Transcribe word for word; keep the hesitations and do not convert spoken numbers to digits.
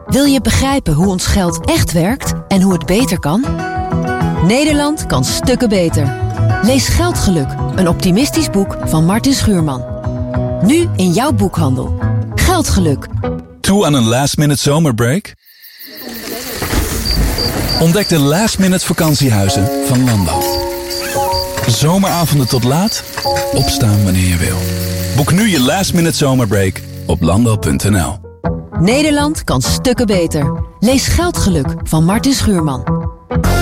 Wil je begrijpen hoe ons geld echt werkt en hoe het beter kan? Nederland kan stukken beter. Lees Geldgeluk, een optimistisch boek van Martin Schuurman. Nu in jouw boekhandel. Geldgeluk. Toe aan een last-minute zomerbreak? Ontdek de last-minute vakantiehuizen van Lando. Zomeravonden tot laat, opstaan wanneer je wil. Boek nu je last-minute zomerbreak op lando punt n l. Nederland kan stukken beter. Lees Geldgeluk van Martin Schuurman.